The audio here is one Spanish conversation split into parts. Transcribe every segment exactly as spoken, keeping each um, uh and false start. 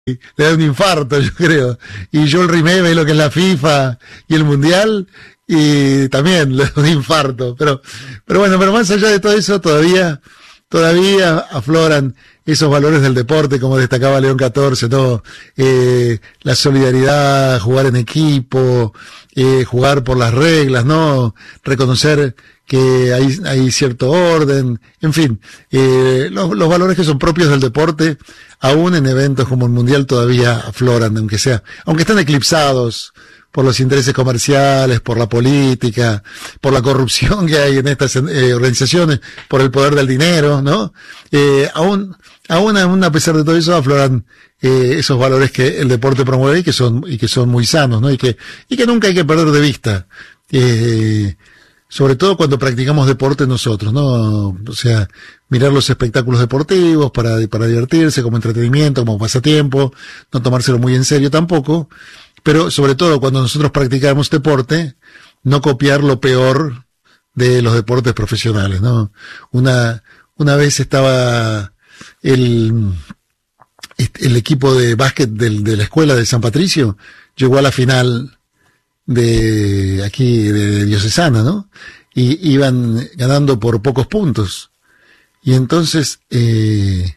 le da un infarto, yo creo. Y Jules Rimet ve lo que es la FIFA y el Mundial y también le da un infarto. Pero, pero bueno, pero más allá de todo eso, todavía, todavía afloran esos valores del deporte, como destacaba León catorce, ¿no? Eh, la solidaridad, jugar en equipo, eh, jugar por las reglas, ¿no? Reconocer que hay, hay cierto orden, en fin, eh, los, los valores que son propios del deporte, aún en eventos como el Mundial todavía afloran, aunque sea, aunque están eclipsados por los intereses comerciales, por la política, por la corrupción que hay en estas eh, organizaciones, por el poder del dinero, ¿no? Eh, aún, aún, aún a pesar de todo eso afloran eh, esos valores que el deporte promueve y que son, y que son muy sanos, ¿no? Y que, y que nunca hay que perder de vista. Eh, sobre todo cuando practicamos deporte nosotros, ¿no? O sea, mirar los espectáculos deportivos para, para divertirse, como entretenimiento, como pasatiempo, no tomárselo muy en serio tampoco, pero sobre todo cuando nosotros practicamos deporte, no copiar lo peor de los deportes profesionales, ¿no? Una, una vez estaba el, el equipo de básquet del, de la escuela de San Patricio, llegó a la final de aquí de Diocesana, ¿no? Y iban ganando por pocos puntos. Y entonces, eh,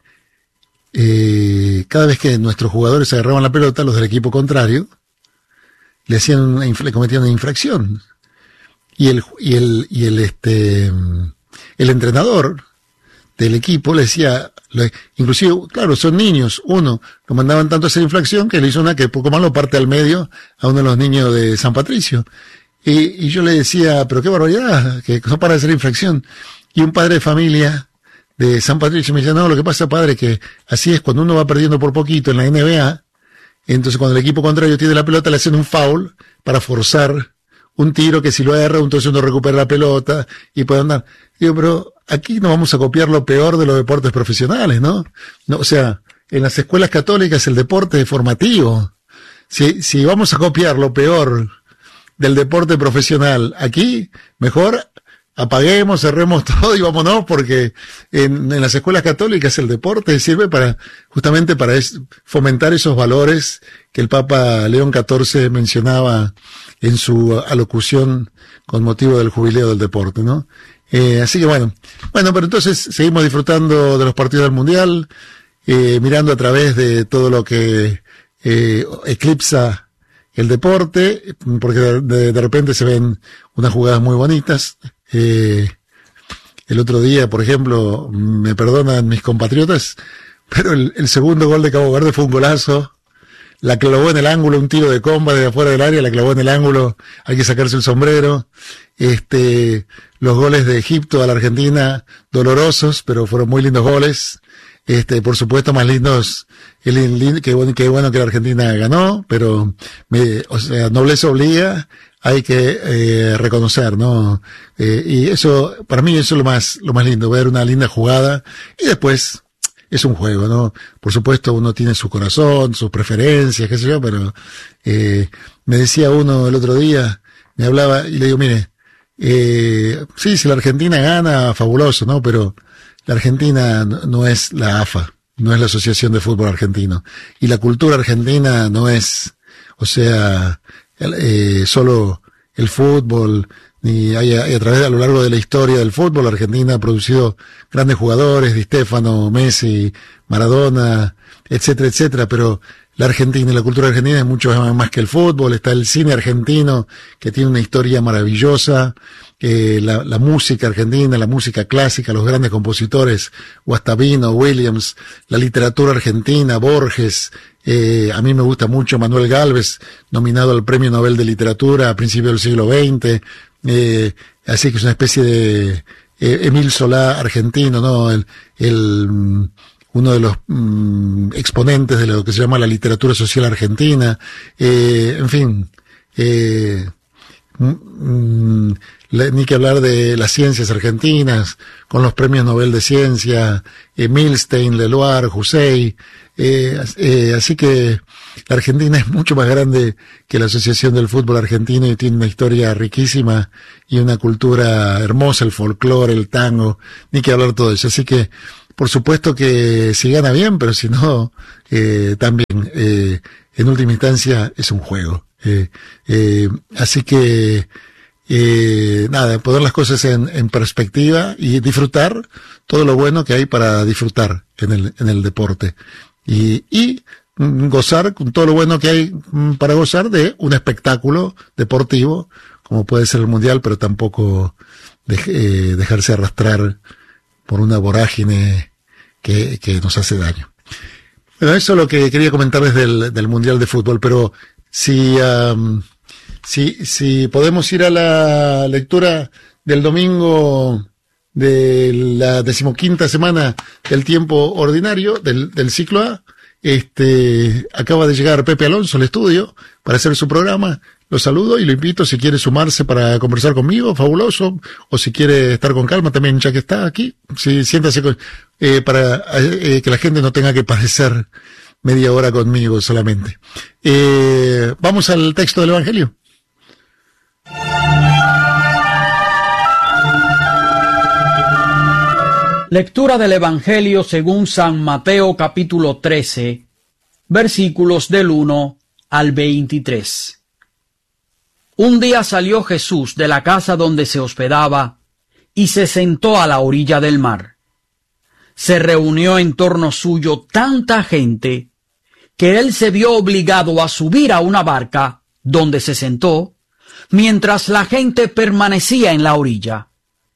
eh, cada vez que nuestros jugadores agarraban la pelota, los del equipo contrario, le hacían una, le cometían una infracción. Y el, y el, y el, este, el entrenador del equipo le decía, le, inclusive, claro, son niños, uno, lo mandaban tanto a hacer infracción que le hizo una que poco más lo parte al medio a uno de los niños de San Patricio. Y, y yo le decía, pero qué barbaridad, que no para de hacer infracción. Y un padre de familia de San Patricio me decía, no, lo que pasa, padre, que así es, cuando uno va perdiendo por poquito en la N B A, entonces cuando el equipo contrario tiene la pelota le hacen un foul para forzar un tiro que si lo erra, entonces uno recupera la pelota y puede andar. Digo, pero aquí no vamos a copiar lo peor de los deportes profesionales, ¿no? No, o sea, en las escuelas católicas el deporte es formativo. Si, si vamos a copiar lo peor del deporte profesional aquí, mejor apaguemos, cerremos todo y vámonos, porque en, en las escuelas católicas el deporte sirve para, justamente para es, fomentar esos valores que el Papa León catorce mencionaba en su alocución con motivo del jubileo del deporte, ¿no? Eh, así que bueno, bueno, pero entonces seguimos disfrutando de los partidos del Mundial, eh, mirando a través de todo lo que eh, eclipsa el deporte, porque de, de, de repente se ven unas jugadas muy bonitas. Eh, el otro día, por ejemplo, me perdonan mis compatriotas, pero el, el segundo gol de Cabo Verde fue un golazo. La clavó en el ángulo, un tiro de comba de afuera del área, la clavó en el ángulo, hay que sacarse el sombrero. Este, los goles de Egipto a la Argentina, dolorosos, pero fueron muy lindos goles. Este, por supuesto, más lindos, el, el, que bueno, que bueno que la Argentina ganó, pero, me, o sea, nobleza obliga, hay que, eh, reconocer, ¿no? Eh, y eso, para mí eso es lo más, lo más lindo, ver una linda jugada, y después, es un juego, ¿no? Por supuesto, uno tiene su corazón, sus preferencias, qué sé yo, pero, eh, me decía uno el otro día, me hablaba, y le digo, mire, eh, sí, si la Argentina gana, fabuloso, ¿no? Pero, la Argentina no es la A F A, no es la Asociación de Fútbol Argentino. Y la cultura argentina no es, o sea, eh, solo el fútbol, ni hay, hay a través, a lo largo de la historia del fútbol, la Argentina ha producido grandes jugadores, Di Stéfano, Messi, Maradona, etcétera, etcétera, pero la Argentina y la cultura argentina es mucho más que el fútbol. Está el cine argentino, que tiene una historia maravillosa, eh, la, la música argentina, la música clásica, los grandes compositores, Guastavino, Williams, la literatura argentina, Borges, eh, a mí me gusta mucho Manuel Gálvez, nominado al Premio Nobel de Literatura a principios del siglo veinte, eh, así que es una especie de eh, Emil Solá argentino, ¿no? El, el uno de los mm, exponentes de lo que se llama la literatura social argentina, eh, en fin, eh, mm, le, ni que hablar de las ciencias argentinas, con los premios Nobel de Ciencia, eh, Milstein, Leloir, Hussein, eh, eh, así que la Argentina es mucho más grande que la Asociación del Fútbol Argentino y tiene una historia riquísima y una cultura hermosa, el folclore, el tango, ni que hablar todo eso, así que por supuesto que si gana bien, pero si no, eh, también, eh, en última instancia es un juego. Eh, eh, así que, eh, nada, poner las cosas en, en perspectiva y disfrutar todo lo bueno que hay para disfrutar en el, en el deporte. Y, y gozar con todo lo bueno que hay para gozar de un espectáculo deportivo, como puede ser el Mundial, pero tampoco de, eh, dejarse arrastrar por una vorágine que, que nos hace daño. Bueno, eso es lo que quería comentarles del, del Mundial de Fútbol, pero si, um, si, si podemos ir a la lectura del domingo de la decimoquinta semana del tiempo ordinario, del, del ciclo A, este, acaba de llegar Pepe Alonso al estudio para hacer su programa. Lo saludo y lo invito, si quiere sumarse para conversar conmigo, fabuloso, o si quiere estar con calma también, ya que está aquí, sí, siéntase con, eh, para eh, que la gente no tenga que padecer media hora conmigo solamente. Eh, vamos al texto del Evangelio. Lectura del Evangelio según San Mateo capítulo trece, versículos del uno al veintitrés. Un día salió Jesús de la casa donde se hospedaba y se sentó a la orilla del mar. Se reunió en torno suyo tanta gente que él se vio obligado a subir a una barca donde se sentó, mientras la gente permanecía en la orilla.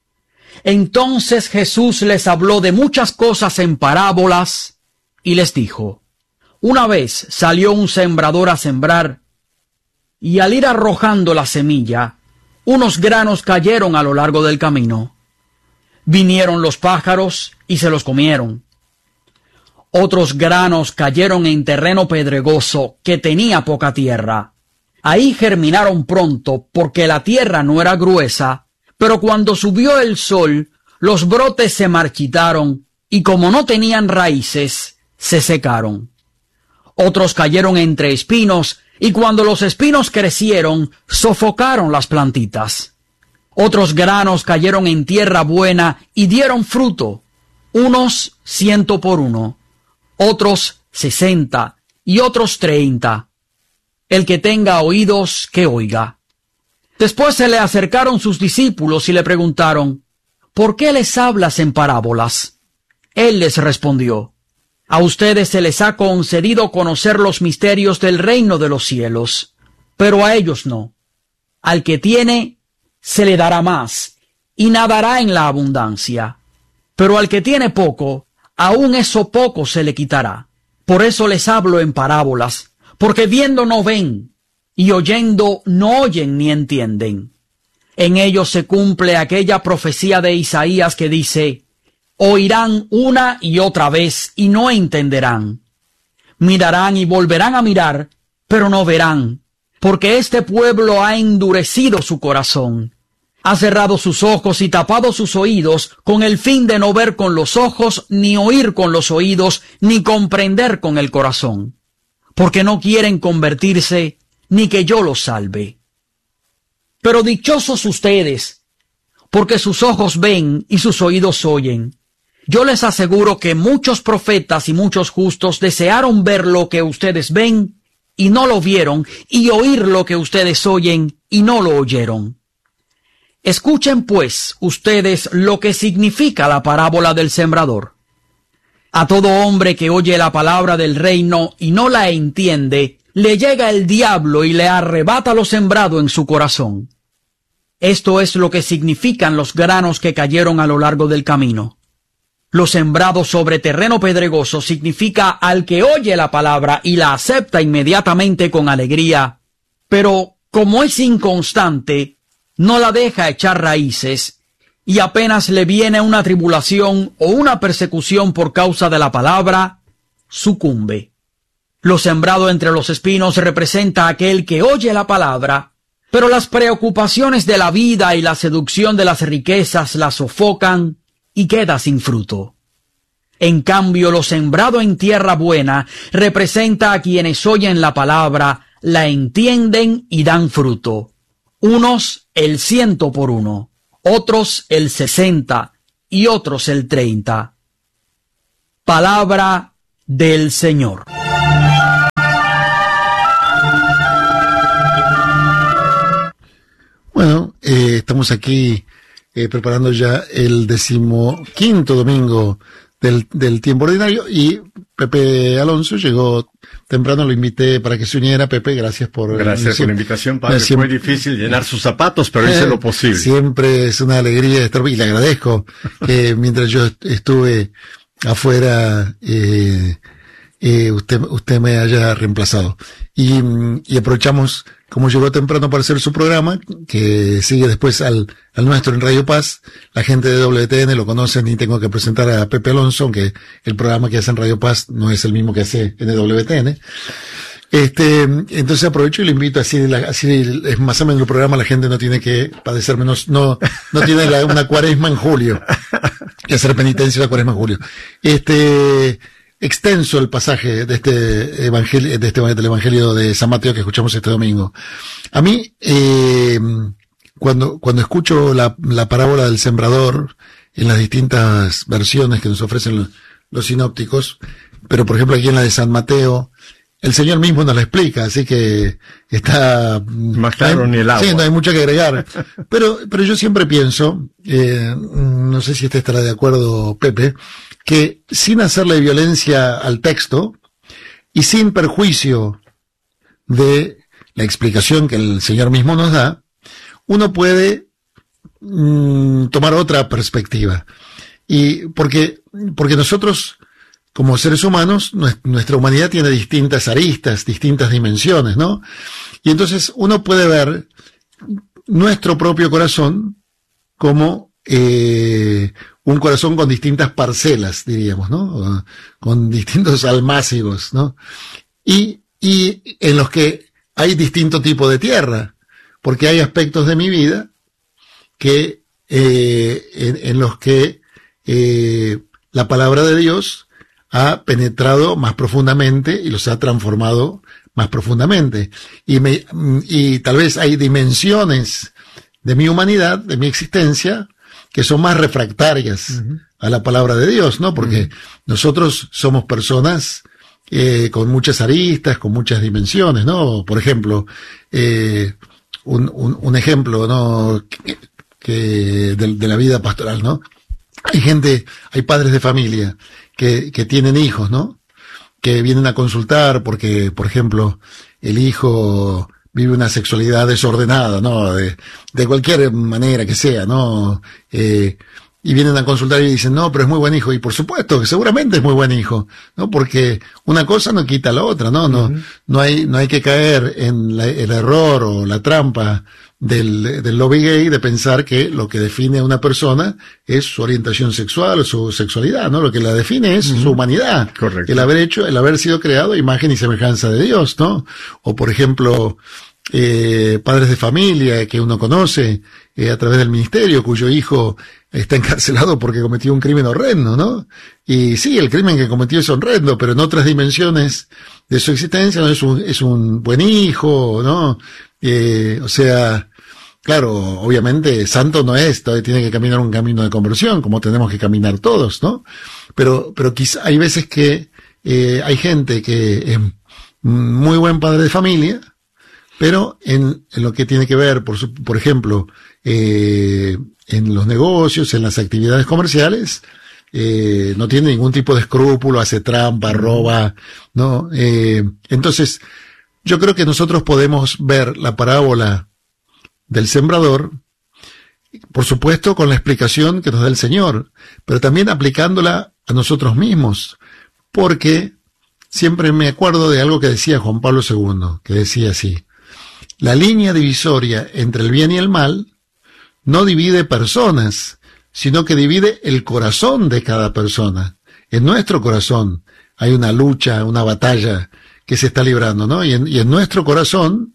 Entonces Jesús les habló de muchas cosas en parábolas y les dijo: Una vez salió un sembrador a sembrar, y al ir arrojando la semilla, unos granos cayeron a lo largo del camino. Vinieron los pájaros y se los comieron. Otros granos cayeron en terreno pedregoso que tenía poca tierra. Ahí germinaron pronto porque la tierra no era gruesa, pero cuando subió el sol, los brotes se marchitaron y como no tenían raíces, se secaron. Otros cayeron entre espinos y cuando los espinos crecieron, sofocaron las plantitas. Otros granos cayeron en tierra buena y dieron fruto, unos ciento por uno, otros sesenta y otros treinta. El que tenga oídos, que oiga. Después se le acercaron sus discípulos y le preguntaron: ¿Por qué les hablas en parábolas? Él les respondió: A ustedes se les ha concedido conocer los misterios del reino de los cielos, pero a ellos no. Al que tiene, se le dará más, y nadará en la abundancia. Pero al que tiene poco, aún eso poco se le quitará. Por eso les hablo en parábolas, porque viendo no ven, y oyendo no oyen ni entienden. En ellos se cumple aquella profecía de Isaías que dice: Oirán una y otra vez y no entenderán. Mirarán y volverán a mirar, pero no verán, porque este pueblo ha endurecido su corazón. Ha cerrado sus ojos y tapado sus oídos con el fin de no ver con los ojos, ni oír con los oídos, ni comprender con el corazón, porque no quieren convertirse, ni que yo los salve. Pero dichosos ustedes, porque sus ojos ven y sus oídos oyen. Yo les aseguro que muchos profetas y muchos justos desearon ver lo que ustedes ven y no lo vieron, y oír lo que ustedes oyen y no lo oyeron. Escuchen pues ustedes lo que significa la parábola del sembrador. A todo hombre que oye la palabra del reino y no la entiende, le llega el diablo y le arrebata lo sembrado en su corazón. Esto es lo que significan los granos que cayeron a lo largo del camino. Lo sembrado sobre terreno pedregoso significa al que oye la palabra y la acepta inmediatamente con alegría, pero como es inconstante, no la deja echar raíces, y apenas le viene una tribulación o una persecución por causa de la palabra, sucumbe. Lo sembrado entre los espinos representa a aquel que oye la palabra, pero las preocupaciones de la vida y la seducción de las riquezas la sofocan y queda sin fruto. En cambio, lo sembrado en tierra buena representa a quienes oyen la palabra, la entienden y dan fruto. Unos el ciento por uno, otros el sesenta y otros el treinta. Palabra del Señor. Bueno, eh, estamos aquí eh, preparando ya el decimoquinto domingo del, del tiempo ordinario y Pepe Alonso llegó temprano, lo invité para que se uniera. Pepe, gracias por... Gracias por la invitación, padre. Siempre, fue difícil llenar sus zapatos, pero hice lo posible. Siempre es una alegría estar, y le agradezco que mientras yo estuve afuera, eh, eh, usted, usted me haya reemplazado. Y, y aprovechamos, como llegó temprano para hacer su programa, que sigue después al, al nuestro en Radio Paz. La gente de W T N lo conocen y tengo que presentar a Pepe Alonso, aunque el programa que hace en Radio Paz no es el mismo que hace en W T N. Este, entonces aprovecho y le invito, así, así es más o menos el programa, la gente no tiene que padecer menos, no, no tiene la, una cuaresma en julio, que hacer penitencia la cuaresma en julio. Este, extenso el pasaje de este evangelio, de este del evangelio de San Mateo que escuchamos este domingo. A mí, eh, cuando, cuando escucho la, la parábola del sembrador en las distintas versiones que nos ofrecen los, los sinópticos, pero por ejemplo aquí en la de San Mateo, el Señor mismo nos la explica, así que está más claro ni el agua. Sí, no hay mucho que agregar. Pero, pero yo siempre pienso, eh, no sé si este estará de acuerdo, Pepe, que sin hacerle violencia al texto y sin perjuicio de la explicación que el Señor mismo nos da, uno puede mm, tomar otra perspectiva. Y porque, porque nosotros, como seres humanos, nuestra humanidad tiene distintas aristas, distintas dimensiones, ¿no? Y entonces uno puede ver nuestro propio corazón como eh, un corazón con distintas parcelas, diríamos, ¿no? Con distintos almácigos, ¿no? Y, y en los que hay distinto tipo de tierra, porque hay aspectos de mi vida que eh, en, en los que eh, la palabra de Dios ha penetrado más profundamente y los ha transformado más profundamente. Y, me, y tal vez hay dimensiones de mi humanidad, de mi existencia, que son más refractarias uh-huh. a la palabra de Dios, ¿no? Porque uh-huh. nosotros somos personas eh, con muchas aristas, con muchas dimensiones, ¿no? Por ejemplo, eh, un, un, un ejemplo, ¿no? Que, que de, de la vida pastoral, ¿no? Hay gente, hay padres de familia que, que tienen hijos, ¿no? Que vienen a consultar porque, por ejemplo, el hijo vive una sexualidad desordenada, ¿no? De, de cualquier manera que sea, ¿no? Eh, y vienen a consultar y dicen, no, pero es muy buen hijo. Y por supuesto que seguramente es muy buen hijo, ¿no? Porque una cosa no quita la otra, ¿no? No, uh-huh. no hay, no hay que caer en la, el error o la trampa del, del lobby gay de pensar que lo que define a una persona es su orientación sexual o su sexualidad, ¿no? Lo que la define es uh-huh. su humanidad. Correcto. El haber hecho, el haber sido creado a imagen y semejanza de Dios, ¿no? O por ejemplo, eh, padres de familia que uno conoce eh, a través del ministerio, cuyo hijo está encarcelado porque cometió un crimen horrendo, ¿no? Y sí, el crimen que cometió es horrendo, pero en otras dimensiones de su existencia, ¿no? Es un, es un buen hijo, ¿no? Eh, o sea, claro, obviamente santo no es, todavía tiene que caminar un camino de conversión, como tenemos que caminar todos, ¿no? Pero, pero quizá hay veces que eh, hay gente que es muy buen padre de familia, pero en, en lo que tiene que ver, por, su, por ejemplo, eh, en los negocios, en las actividades comerciales, eh, no tiene ningún tipo de escrúpulo, hace trampa, roba, ¿no? Eh, entonces, yo creo que nosotros podemos ver la parábola del sembrador, por supuesto con la explicación que nos da el Señor, pero también aplicándola a nosotros mismos, porque siempre me acuerdo de algo que decía Juan Pablo segundo, que decía así: la línea divisoria entre el bien y el mal no divide personas, sino que divide el corazón de cada persona. En nuestro corazón hay una lucha, una batalla que se está librando, ¿no? Y en, y en nuestro corazón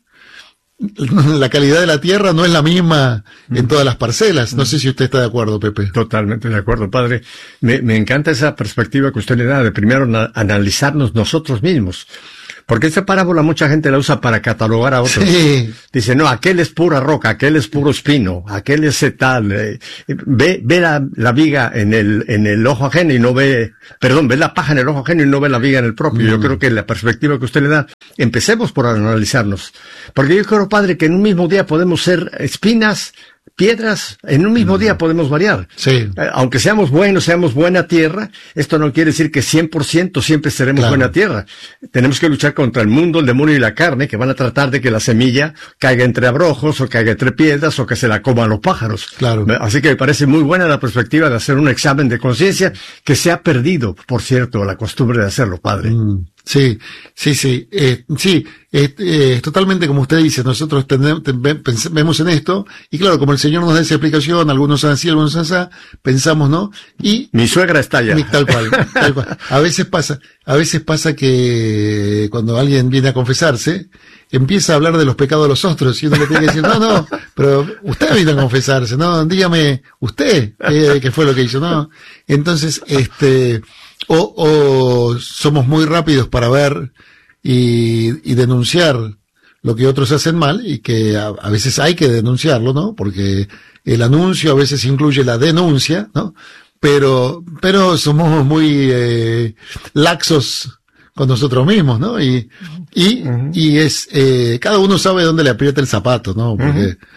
la calidad de la tierra no es la misma en todas las parcelas. No sé si usted está de acuerdo, Pepe. Totalmente de acuerdo, padre. Me, me encanta esa perspectiva que usted le da de primero na- analizarnos nosotros mismos. Porque esa parábola mucha gente la usa para catalogar a otros. Sí. Dice, no, aquel es pura roca, aquel es puro espino, aquel es tal. Eh, ve, ve la, la viga en el, en el ojo ajeno y no ve, perdón, ve la paja en el ojo ajeno y no ve la viga en el propio. Mm. Yo creo que la perspectiva que usted le da, empecemos por analizarnos. Porque yo creo, padre, que en un mismo día podemos ser espinas, piedras, en un mismo día podemos variar. Sí. Eh, aunque seamos buenos, seamos buena tierra, esto no quiere decir que cien por ciento siempre seremos claro. buena tierra. Tenemos que luchar contra el mundo, el demonio y la carne, que van a tratar de que la semilla caiga entre abrojos, o caiga entre piedras, o que se la coman los pájaros. Claro. Así que me parece muy buena la perspectiva de hacer un examen de conciencia, que se ha perdido, por cierto, la costumbre de hacerlo, padre. Mm. Sí, sí, sí, eh, sí, es eh, totalmente como usted dice, nosotros tenemos, ten, vemos en esto, y claro, como el Señor nos da esa explicación, algunos son así, algunos son así, pensamos, ¿no? Y mi suegra está allá. Tal cual, tal cual. A veces pasa, a veces pasa que cuando alguien viene a confesarse, empieza a hablar de los pecados de los otros, y uno le tiene que decir, no, no, pero usted vino a confesarse, no, dígame, usted, eh, qué fue lo que hizo, no. Entonces, este, O, o somos muy rápidos para ver y, y denunciar lo que otros hacen mal, y que a, a veces hay que denunciarlo, ¿no? Porque el anuncio a veces incluye la denuncia, ¿no? Pero, pero somos muy eh, laxos con nosotros mismos, ¿no? Y, y, uh-huh. y es, eh, cada uno sabe dónde le aprieta el zapato, ¿no? Porque uh-huh.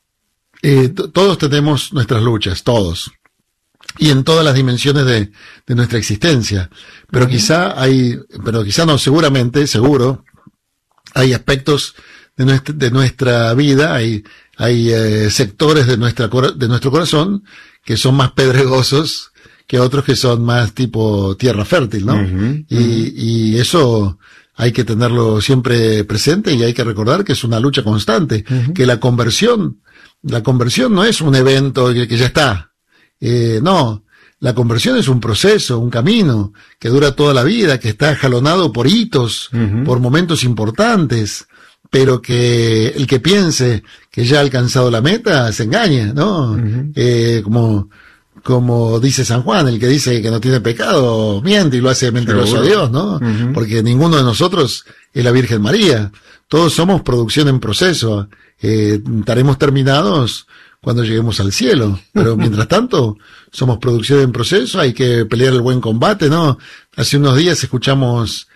eh, t- todos tenemos nuestras luchas, todos. Y en todas las dimensiones de, de nuestra existencia. Pero uh-huh. quizá hay, pero quizá no, seguramente, seguro, hay aspectos de nuestra, de nuestra vida, hay, hay eh, sectores de nuestra, de nuestro corazón que son más pedregosos que otros que son más tipo tierra fértil, ¿no? Uh-huh. Y, y eso hay que tenerlo siempre presente, y hay que recordar que es una lucha constante, uh-huh. que la conversión, la conversión no es un evento que, que ya está. Eh, no, la conversión es un proceso, un camino que dura toda la vida, que está jalonado por hitos, uh-huh. por momentos importantes, pero que el que piense que ya ha alcanzado la meta se engaña, ¿no? Uh-huh. Eh, como, como dice San Juan, el que dice que no tiene pecado miente y lo hace mentiroso a Dios, ¿no? Uh-huh. Porque ninguno de nosotros es la Virgen María, todos somos producción en proceso, eh, estaremos terminados cuando lleguemos al cielo, pero mientras tanto somos producción en proceso, hay que pelear el buen combate, ¿no? Hace unos días escuchamos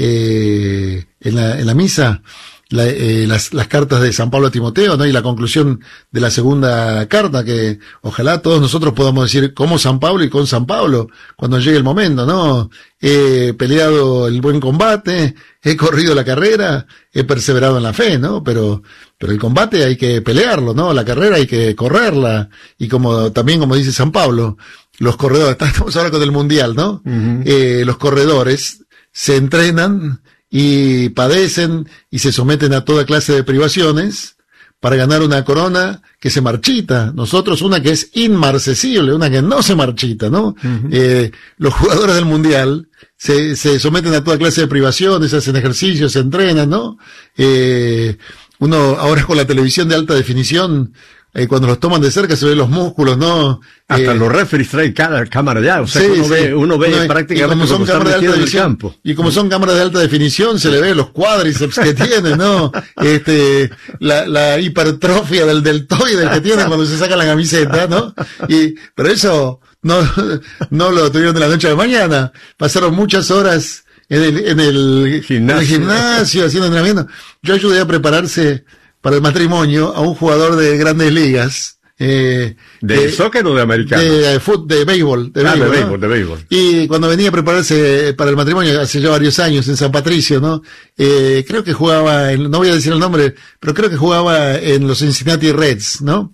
eh, en la en la misa la, eh, las las cartas de San Pablo a Timoteo, ¿no? Y la conclusión de la segunda carta, que ojalá todos nosotros podamos decir como San Pablo y con San Pablo cuando llegue el momento, ¿no? He peleado el buen combate, he corrido la carrera, he perseverado en la fe, ¿no? Pero pero el combate hay que pelearlo, ¿no? La carrera hay que correrla, y como también como dice San Pablo, los corredores, estamos ahora con el mundial, ¿no? Uh-huh. Eh, los corredores se entrenan y padecen y se someten a toda clase de privaciones para ganar una corona que se marchita. Nosotros una que es inmarcesible, una que no se marchita, ¿no? Uh-huh. Eh, los jugadores del mundial se, se someten a toda clase de privaciones, hacen ejercicios, se entrenan, ¿no? Eh, uno ahora con la televisión de alta definición, eh, cuando los toman de cerca se ven los músculos, ¿no? Hasta eh, los referees traen cada cámara ya, o sea, sí, uno, sí. ve, uno ve uno, prácticamente como son cámaras de alta definición, campo. Y como son cámaras de alta definición, se le ve los cuádriceps que tienen, ¿no? Este, la, la hipertrofia del deltoide que tienen cuando se saca la camiseta, ¿no? Y, pero eso no, no lo tuvieron de la noche a la mañana. Pasaron muchas horas en el, en el gimnasio, en el gimnasio haciendo entrenamiento. Yo ayudé a prepararse para el matrimonio a un jugador de Grandes Ligas. Eh, ¿De, ¿De soccer o de americano? De, de, de, de béisbol. De ah, béisbol, de béisbol, ¿no? de béisbol. Y cuando venía a prepararse para el matrimonio, hace ya varios años, en San Patricio, ¿no? Eh, creo que jugaba, en, no voy a decir el nombre, pero creo que jugaba en los Cincinnati Reds, ¿no?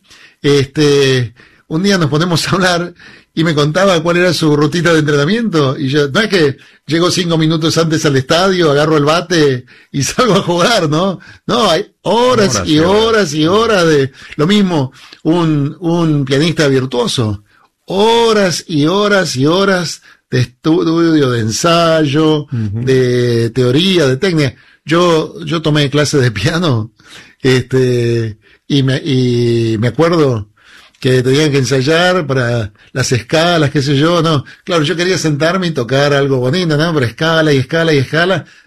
Este, un día nos ponemos a hablar y me contaba cuál era su rutita de entrenamiento, y yo, no es que llego cinco minutos antes al estadio, agarro el bate y salgo a jugar, ¿no? No, hay horas, horas y horas y horas de, lo mismo, un, un pianista virtuoso, horas y horas y horas de estudio, de ensayo, uh-huh. de teoría, de técnica. Yo, yo tomé clases de piano, este, y me, y me acuerdo que tenían que ensayar para las escalas, qué sé yo, no. Claro, yo quería sentarme y tocar algo bonito, ¿no? Pero escala y escala y escala,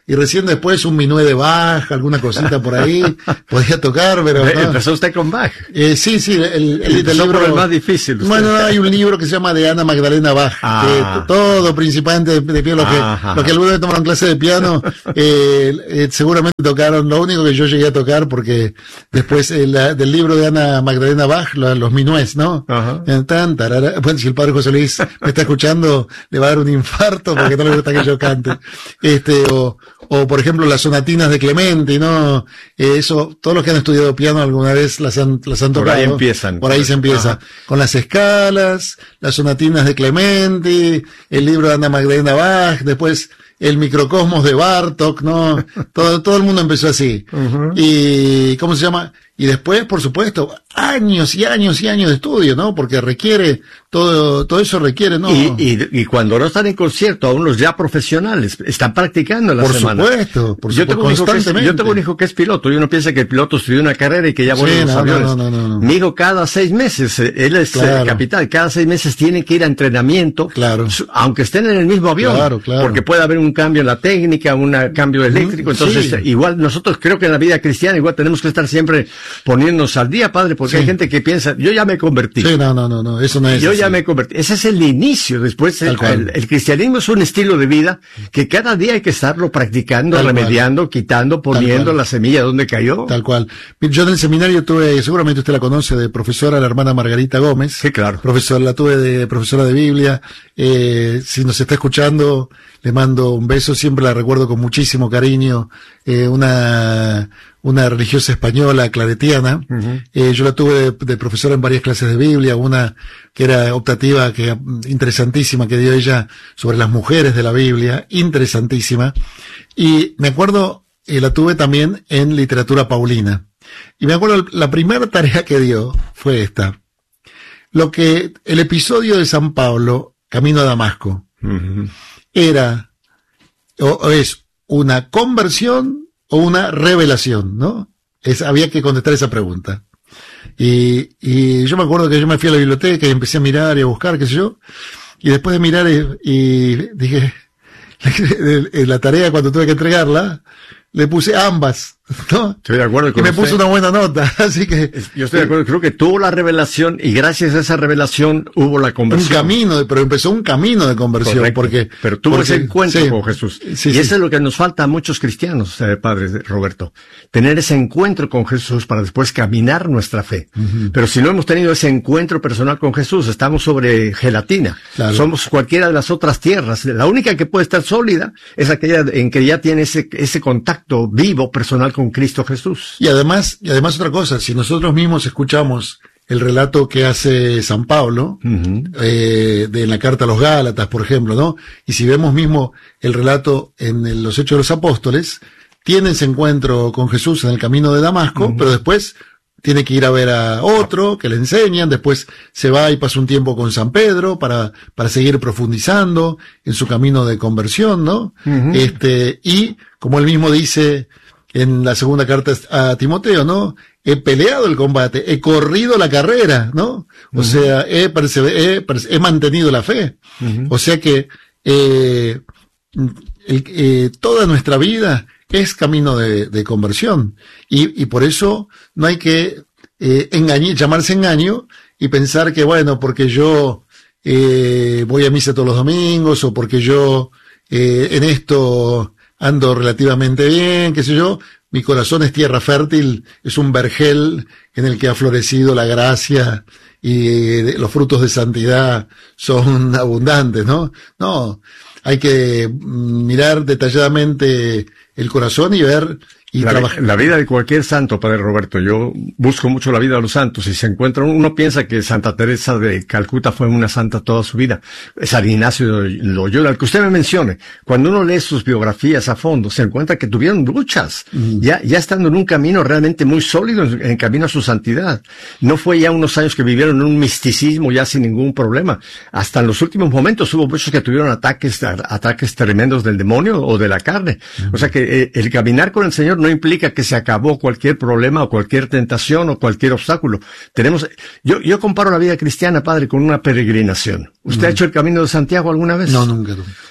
y recién después un minué de Bach, alguna cosita por ahí, podía tocar, pero... ¿no? ¿Empezó usted con Bach? Eh, sí, sí, el, el, el, el libro... el más difícil. Usted. Bueno, hay un libro que se llama de Ana Magdalena Bach, ah. que todo principante de, de piano, los que, los que alguna vez tomaron clase de piano, eh, eh, seguramente tocaron, lo único que yo llegué a tocar, porque después eh, la, del libro de Ana Magdalena Bach, los, los minués, ¿no? Tan, tarara, bueno, si el padre José Luis me está escuchando, le va a dar un infarto porque no le gusta que yo cante. Este, o, o por ejemplo las sonatinas de Clementi, ¿no? Eh, eso, todos los que han estudiado piano alguna vez las han, las han tocado. Por ahí empiezan. Por ahí se empieza. Ajá. Con las escalas, las sonatinas de Clementi, el libro de Ana Magdalena Bach, después el microcosmos de Bartók, ¿no? Todo, todo el mundo empezó así. Uh-huh. Y, ¿cómo se llama? Y después, por supuesto, años y años y años de estudio, ¿no? Porque requiere, todo, todo eso requiere, ¿no? Y, y, y cuando no están en concierto, aún los ya profesionales, están practicando en la por semana. Supuesto, por yo supuesto, tengo constantemente. Es, yo tengo un hijo que es piloto, y uno piensa que el piloto estudió una carrera y que ya vuelve sí, los no, aviones. No, no, no, no. Mi hijo cada seis meses, él es claro. el capitán, cada seis meses tiene que ir a entrenamiento, claro. aunque estén en el mismo avión. Claro, claro. Porque puede haber un cambio en la técnica, un cambio eléctrico, entonces sí. igual nosotros creo que en la vida cristiana igual tenemos que estar siempre poniéndonos al día, padre, porque sí. hay gente que piensa, yo ya me convertí. Sí, no, no, no, no, eso no es Yo así. ya me convertí. Ese es el inicio. Después, el, el, el cristianismo es un estilo de vida que cada día hay que estarlo practicando, Tal remediando, cual. quitando, poniendo la semilla donde cayó. Tal cual. Yo en el seminario tuve, seguramente usted la conoce, de profesora, la hermana Margarita Gómez. Sí, claro. Profesor, la tuve de profesora de Biblia. Eh, si nos está escuchando, le mando un beso, siempre la recuerdo con muchísimo cariño. Eh, una, una religiosa española, claretiana. Uh-huh. Eh, yo la tuve de, de profesora en varias clases de Biblia, una que era optativa, que interesantísima, que dio ella sobre las mujeres de la Biblia, interesantísima. Y me acuerdo, eh, la tuve también en literatura paulina. Y me acuerdo, la primera tarea que dio fue esta. Lo que, el episodio de San Pablo, camino a Damasco, uh-huh. era, o, o es, una conversión o una revelación, ¿no? Es, había que contestar esa pregunta. Y, y yo me acuerdo que yo me fui a la biblioteca y empecé a mirar y a buscar, qué sé yo, y después de mirar y, y dije, en la tarea cuando tuve que entregarla, le puse ambas, ¿no? Estoy de acuerdo con Y me usted. puso una buena nota, así que... Yo estoy de acuerdo, creo que tuvo la revelación y gracias a esa revelación hubo la conversión. Un camino, pero empezó un camino de conversión, Correcto. porque... Pero tuvo porque, ese encuentro sí, con Jesús. Sí, y sí. eso es lo que nos falta a muchos cristianos, eh, padre Roberto. Tener ese encuentro con Jesús para después caminar nuestra fe. Uh-huh. Pero si no hemos tenido ese encuentro personal con Jesús, estamos sobre gelatina. Claro. Somos cualquiera de las otras tierras. La única que puede estar sólida es aquella en que ya tiene ese, ese contacto vivo, personal con Cristo Jesús. Y además, y además otra cosa, si nosotros mismos escuchamos el relato que hace San Pablo, uh-huh. eh, de la carta a los Gálatas, por ejemplo, ¿no? Y si vemos mismo el relato en el, los Hechos de los Apóstoles, tiene ese encuentro con Jesús en el camino de Damasco, uh-huh. pero después tiene que ir a ver a otro que le enseñan, después se va y pasa un tiempo con San Pedro para, para seguir profundizando en su camino de conversión, ¿no? Uh-huh. Este, y como él mismo dice en la segunda carta a Timoteo, ¿no? He peleado el combate, he corrido la carrera, ¿no? O uh-huh. sea, he, persever- he, perse- he mantenido la fe. Uh-huh. O sea que, eh, el, eh, toda nuestra vida es camino de, de conversión. Y, y por eso no hay que, eh, engañar, llamarse engaño y pensar que, bueno, porque yo, eh, voy a misa todos los domingos o porque yo, eh, en esto, ando relativamente bien, qué sé yo, mi corazón es tierra fértil, es un vergel en el que ha florecido la gracia y los frutos de santidad son abundantes, ¿no? No, hay que mirar detalladamente el corazón y ver y la, trabajar. La vida de cualquier santo, padre Roberto, yo busco mucho la vida de los santos y se encuentra, uno piensa que Santa Teresa de Calcuta fue una santa toda su vida, San Ignacio de Loyola, el que usted me mencione, cuando uno lee sus biografías a fondo, se encuentra que tuvieron luchas, mm. ya, ya estando en un camino realmente muy sólido, en, en camino a su santidad. No fue ya unos años que vivieron en un misticismo ya sin ningún problema. Hasta en los últimos momentos hubo muchos que tuvieron ataques, ataques tremendos del demonio o de la carne. Mm. O sea que eh, el caminar con el Señor no implica que se acabó cualquier problema o cualquier tentación o cualquier obstáculo. Tenemos, yo, yo comparo la vida cristiana, padre, con una peregrinación. ¿Usted no. ha hecho el Camino de Santiago alguna vez? No, nunca.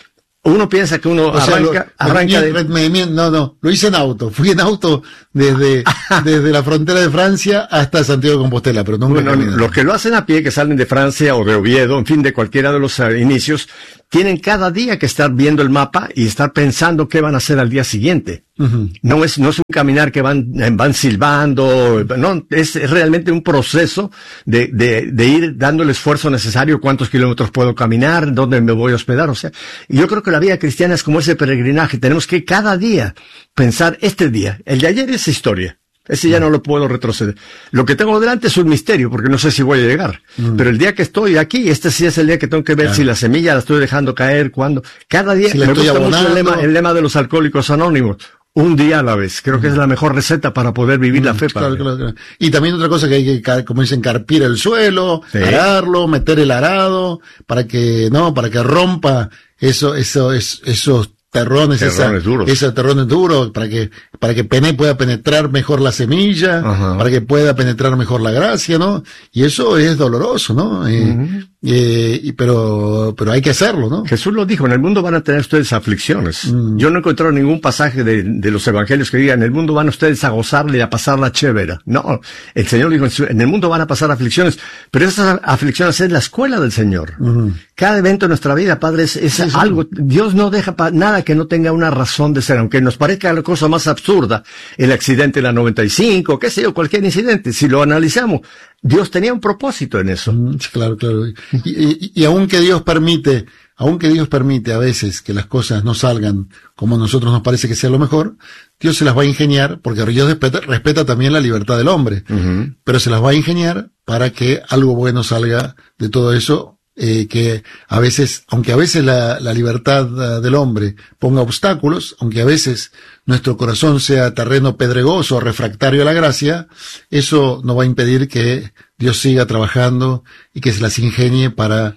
Uno piensa que uno O sea, arranca, lo- arranca me- de... me- me- no, no, lo hice en auto. Fui en auto desde, desde la frontera de Francia hasta Santiago de Compostela, pero nunca Bueno, caminé. los que lo hacen a pie, que salen de Francia o de Oviedo, en fin, de cualquiera de los uh, inicios, tienen cada día que estar viendo el mapa y estar pensando qué van a hacer al día siguiente. Ujú. No es, no es un caminar que van, van silbando, no, es, es realmente un proceso de, de, de ir dando el esfuerzo necesario, cuántos kilómetros puedo caminar, dónde me voy a hospedar, o sea, yo creo que la vida cristiana es como ese peregrinaje, tenemos que cada día pensar este día, el de ayer es historia. Ese ya no lo puedo retroceder. Lo que tengo delante es un misterio, porque no sé si voy a llegar. Mm. Pero el día que estoy aquí, este sí es el día que tengo que ver claro. si la semilla la estoy dejando caer, cuándo. Cada día, si me gusta abonando. mucho el lema, el lema de los alcohólicos anónimos. Un día a la vez. Creo mm. que es la mejor receta para poder vivir mm, la fe. Claro, claro, claro. Y también otra cosa que hay que, como dicen, carpir el suelo, sí. ararlo, meter el arado, para que, no, para que rompa eso, eso, es, esos terrones, terrones esa, duros. Ese terrones duros, para que, para que pene pueda penetrar mejor la semilla, Ajá. para que pueda penetrar mejor la gracia, ¿no? Y eso es doloroso, ¿no? Eh, uh-huh. eh, y, pero, pero hay que hacerlo, ¿no? Jesús lo dijo, en el mundo van a tener ustedes aflicciones. Mm. Yo no he encontrado ningún pasaje de, de los evangelios que diga, en el mundo van ustedes a gozarle y a pasarla chévere. No, el Señor dijo, en el mundo van a pasar aflicciones, pero esas aflicciones es la escuela del Señor. Uh-huh. Cada evento de nuestra vida, Padre, es, es sí, sí. algo, Dios no deja pa, nada que no tenga una razón de ser, aunque nos parezca la cosa más absurda, el accidente de la noventa y cinco, qué sé yo, cualquier incidente, si lo analizamos, Dios tenía un propósito en eso. Mm, claro, claro. Y, y, y aunque Dios permite, aunque Dios permite a veces que las cosas no salgan como a nosotros nos parece que sea lo mejor, Dios se las va a ingeniar, porque Dios respeta, respeta también la libertad del hombre, uh-huh. pero se las va a ingeniar para que algo bueno salga de todo eso. Eh, que a veces, aunque a veces la, la libertad uh, del hombre ponga obstáculos, aunque a veces nuestro corazón sea terreno pedregoso, refractario a la gracia, eso no va a impedir que Dios siga trabajando y que se las ingenie para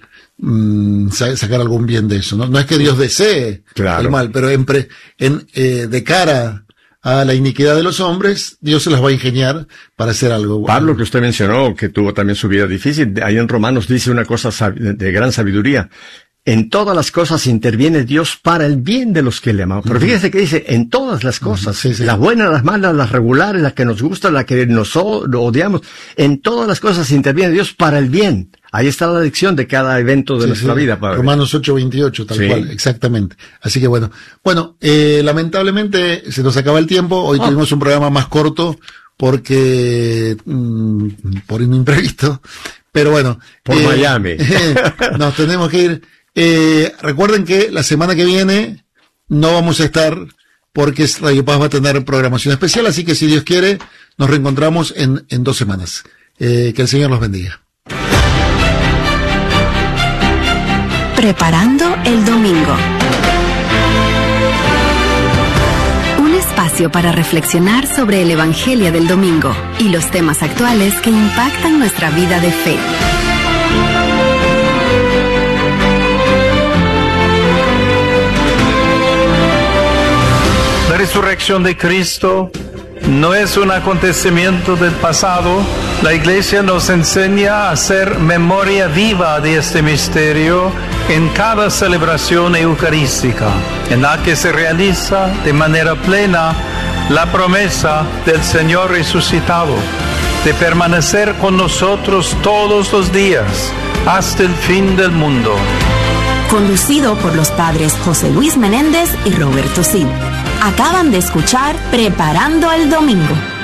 mm, sa- sacar algún bien de eso, ¿no? No es que Dios desee claro. el mal, pero en, pre, en eh, de cara a la iniquidad de los hombres, Dios se las va a ingeniar para hacer algo bueno. Pablo, que usted mencionó, que tuvo también su vida difícil, ahí en Romanos dice una cosa de gran sabiduría. En todas las cosas interviene Dios para el bien de los que le amamos. Pero fíjese que dice, en todas las cosas, sí, sí. las buenas, las malas, las regulares, las que nos gustan, las que nos odiamos, en todas las cosas interviene Dios para el bien. Ahí está la lección de cada evento de sí, nuestra sí. vida, Padre. Romanos ocho veintiocho, tal sí. cual, exactamente. Así que bueno, bueno, eh, lamentablemente se nos acaba el tiempo. Hoy oh. tuvimos un programa más corto porque mmm, por un imprevisto, pero bueno. Por eh, Miami. Eh, nos tenemos que ir. Eh, recuerden que la semana que viene no vamos a estar porque Radio Paz va a tener programación especial, así que si Dios quiere, nos reencontramos en, en dos semanas. Eh, que el Señor los bendiga. Preparando el domingo. Un espacio para reflexionar sobre el Evangelio del domingo y los temas actuales que impactan nuestra vida de fe. La resurrección de Cristo no es un acontecimiento del pasado. La Iglesia nos enseña a hacer memoria viva de este misterio en cada celebración eucarística, en la que se realiza de manera plena la promesa del Señor resucitado de permanecer con nosotros todos los días hasta el fin del mundo. Conducido por los padres José Luis Menéndez y Roberto Cid. Acaban de escuchar Preparando el Domingo.